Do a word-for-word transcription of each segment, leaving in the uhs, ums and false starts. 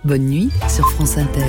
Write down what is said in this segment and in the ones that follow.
Bonne nuit sur France Inter.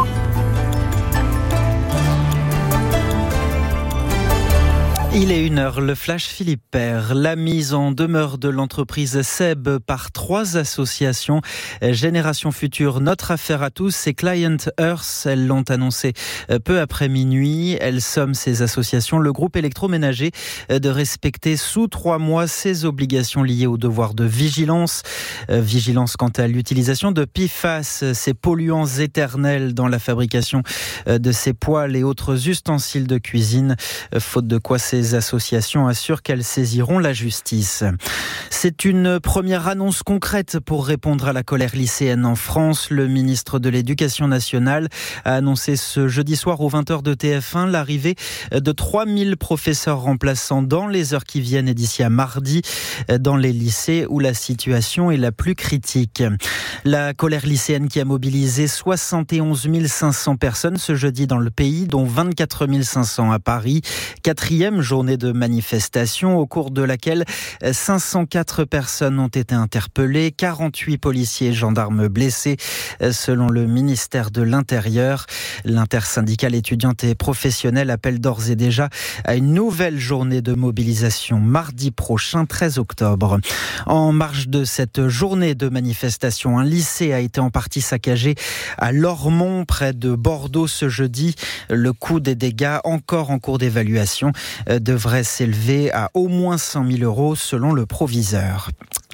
Il est une heure, le flash Philippe Père. La mise en demeure de l'entreprise Seb par trois associations, Génération Future, Notre Affaire à tous et Client Earth. Elles l'ont annoncé peu après minuit. Elles somment ces associations, le groupe électroménager, de respecter sous trois mois ses obligations liées au devoir de vigilance. Vigilance quant à l'utilisation de P F A S, ces polluants éternels dans la fabrication de ces poêles et autres ustensiles de cuisine, faute de quoi ces associations assurent qu'elles saisiront la justice. C'est une première annonce concrète pour répondre à la colère lycéenne en France. Le ministre de l'Éducation nationale a annoncé ce jeudi soir aux vingt heures de T F un l'arrivée de trois mille professeurs remplaçants dans les heures qui viennent et d'ici à mardi dans les lycées où la situation est la plus critique. La colère lycéenne qui a mobilisé soixante et onze mille cinq cents personnes ce jeudi dans le pays, dont vingt-quatre mille cinq cents à Paris. Quatrième journée de manifestation au cours de laquelle cinq cent quatre personnes ont été interpellées, quarante-huit policiers et gendarmes blessés selon le ministère de l'Intérieur. L'intersyndicale étudiante et professionnelle appelle d'ores et déjà à une nouvelle journée de mobilisation mardi prochain, treize octobre. En marge de cette journée de manifestation, un lycée a été en partie saccagé à Lormont, près de Bordeaux ce jeudi. Le coût des dégâts, encore en cours d'évaluation, devrait s'élever à au moins cent mille euros selon le proviseur.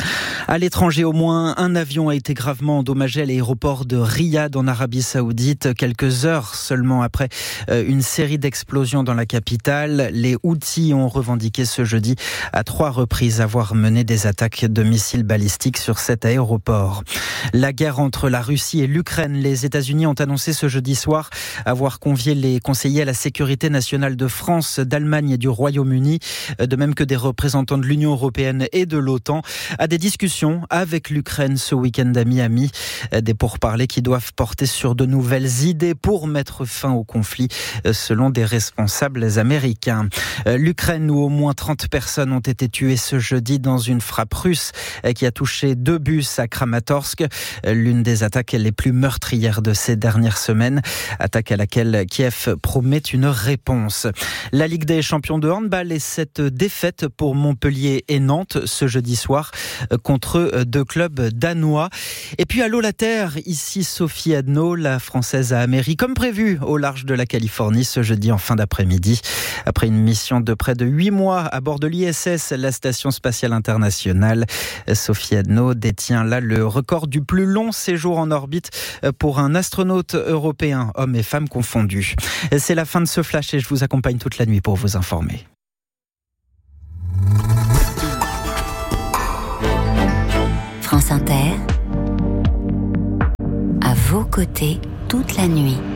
À l'étranger, au moins un avion a été gravement endommagé à l'aéroport de Riyad en Arabie Saoudite, quelques heures seulement après une série d'explosions dans la capitale. Les Houthis ont revendiqué ce jeudi à trois reprises avoir mené des attaques de missiles balistiques sur cet aéroport. La guerre entre la Russie et l'Ukraine, les États-Unis ont annoncé ce jeudi soir avoir convié les conseillers à la sécurité nationale de France, d'Allemagne et du Royaume-Uni, de même que des représentants de l'Union européenne et de l'OTAN, à des discussions avec l'Ukraine ce week-end à Miami. Des pourparlers qui doivent porter sur de nouvelles idées pour mettre fin au conflit, selon des responsables américains. L'Ukraine, où au moins trente personnes ont été tuées ce jeudi dans une frappe russe qui a touché deux bus à Kramatorsk, l'une des attaques les plus meurtrières de ces dernières semaines, attaque à laquelle Kiev promet une réponse. La Ligue des champions de handball et cette défaite pour Montpellier et Nantes ce jeudi soir contre deux clubs danois. Et puis à l'eau la terre, ici Sophie Adno, la Française a améri comme prévu au large de la Californie ce jeudi en fin d'après-midi. Après une mission de près de huit mois à bord de l'I S S, la Station Spatiale Internationale, Sophie Adno détient là le record du plus long séjour en orbite pour un astronaute européen, hommes et femmes confondus. C'est la fin de ce flash et je vous accompagne toute la nuit pour vous informer. France Inter, à vos côtés toute la nuit.